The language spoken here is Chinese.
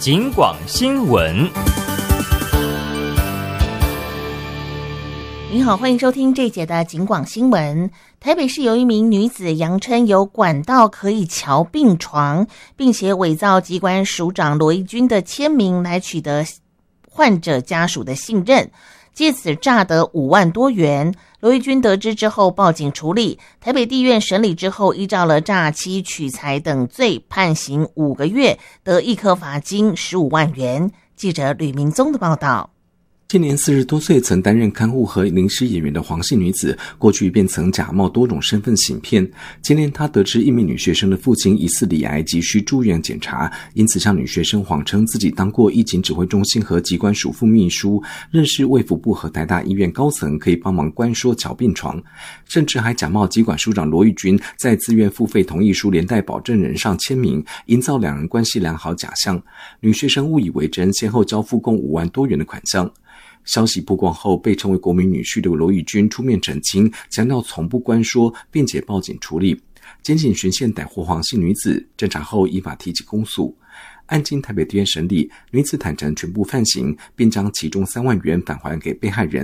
警广新闻。 您好，欢迎收听这一节的警广新闻。台北市有一名女子扬称有管道可以瞧病床，并且伪造疾管署长罗一军的签名来取得患者家属的信任，借此诈得5万多元。罗一军得知之后报警处理，台北地院审理之后，依照了诈欺取财等罪判刑5个月，得一科罚金15万元。记者吕明宗的报道。 今年40多岁，曾担任看护和临时演员的黄姓女子，过去便曾假冒多种身份行骗。今年她得知一名女学生的父亲疑似罹癌，急需住院检查，因此向女学生谎称自己当过疫情指挥中心和疾管署副秘书，认识卫福部和台大医院高层，可以帮忙关说瞧病床，甚至还假冒疾管署长罗玉军在自愿付费同意书连带保证人上签名，营造两人关系良好假象。女学生误以为真，先后交付共5万多元的款项。消息曝光后，被称为国民女婿的罗玉军出面澄清，强调从不关说，并且报警处理。检警循线逮获黄姓女子，侦查后依法提起公诉。案经台北地院审理，女子坦承全部犯行，并将其中3万元返还给被害人。